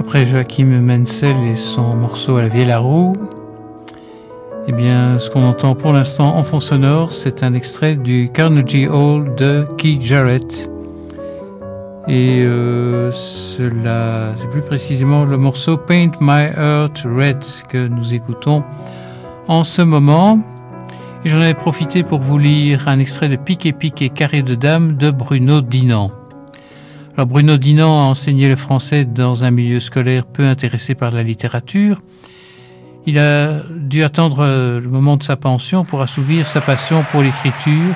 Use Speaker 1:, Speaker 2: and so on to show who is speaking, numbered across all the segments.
Speaker 1: Après Joachim Menzel et son morceau à la vieille la roue, eh bien, ce qu'on entend pour l'instant en fond sonore, c'est un extrait du Carnegie Hall de Keith Jarrett. Et cela, c'est plus précisément le morceau Paint My Heart Red que nous écoutons en ce moment. Et j'en avais profité pour vous lire un extrait de Pique Pique et Carré de Dame de Bruno Dinan. Alors Bruno Dinan a enseigné le français dans un milieu scolaire peu intéressé par la littérature. Il a dû attendre le moment de sa pension pour assouvir sa passion pour l'écriture.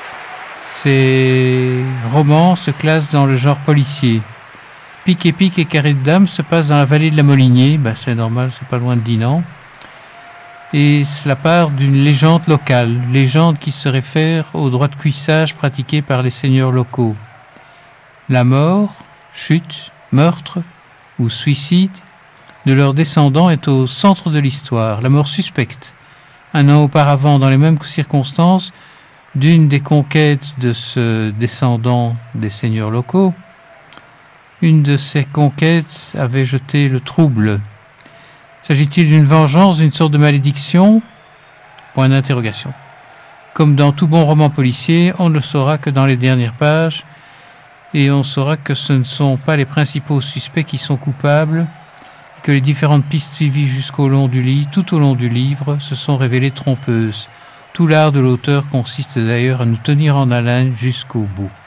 Speaker 1: Ses romans se classent dans le genre policier. Pique et Carré de Dame se passe dans la vallée de la Molinier, c'est normal, c'est pas loin de Dinan. Et cela part d'une légende locale, légende qui se réfère aux droits de cuissage pratiqués par les seigneurs locaux. La mort, chute, meurtre ou suicide de leurs descendants est au centre de l'histoire. La mort suspecte, un an auparavant dans les mêmes circonstances, d'une des conquêtes de ce descendant des seigneurs locaux. Une de ces conquêtes avait jeté le trouble. S'agit-il d'une vengeance, d'une sorte de malédiction ? Point d'interrogation. Comme dans tout bon roman policier, on ne le saura que dans les dernières pages, et on saura que ce ne sont pas les principaux suspects qui sont coupables, que les différentes pistes suivies tout au long du livre se sont révélées trompeuses. Tout l'art de l'auteur consiste d'ailleurs à nous tenir en haleine jusqu'au bout.